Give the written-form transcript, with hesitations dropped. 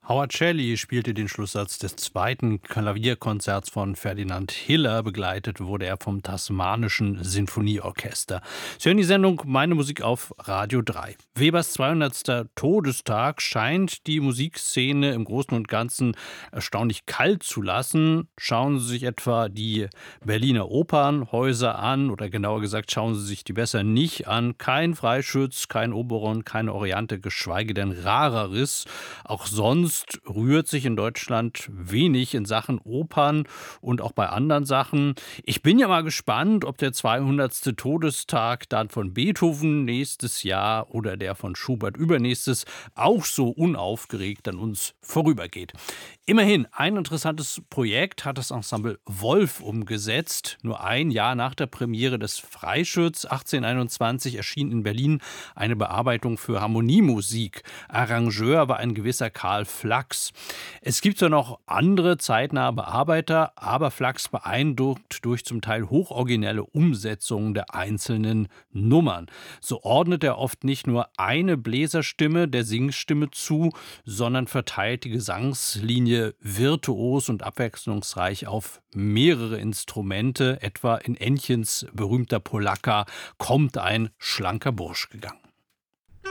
Howard Shelley spielte den Schlusssatz des zweiten Klavierkonzerts von Ferdinand Hiller. Begleitet wurde er vom Tasmanischen Sinfonieorchester. Sie hören die Sendung Meine Musik auf Radio 3. Webers 200. Todestag scheint die Musikszene im Großen und Ganzen erstaunlich kalt zu lassen. Schauen Sie sich etwa die Berliner Opernhäuser an, oder genauer gesagt, schauen Sie sich die besser nicht an. Kein Freischütz, kein Oberon, keine Oriente, geschweige denn Rareris. Auch sonst rührt sich in Deutschland wenig in Sachen Opern und auch bei anderen Sachen. Ich bin ja mal gespannt, ob der 200. Todestag dann von Beethoven nächstes Jahr oder der von Schubert übernächstes auch so unaufgeregt an uns vorübergeht. Immerhin, ein interessantes Projekt hat das Ensemble Wolf umgesetzt. Nur ein Jahr nach der Premiere des Freischütz 1821 erschien in Berlin eine Bearbeitung für Harmoniemusik. Arrangeur war ein gewisser Karl Flachs. Es gibt zwar noch andere zeitnahe Bearbeiter, aber Flachs beeindruckt durch zum Teil hochoriginelle Umsetzungen der einzelnen Nummern. So ordnet er oft nicht nur eine Bläserstimme der Singstimme zu, sondern verteilt die Gesangslinie virtuos und abwechslungsreich auf mehrere Instrumente. Etwa in Ännchens berühmter Polacca kommt ein schlanker Bursch gegangen.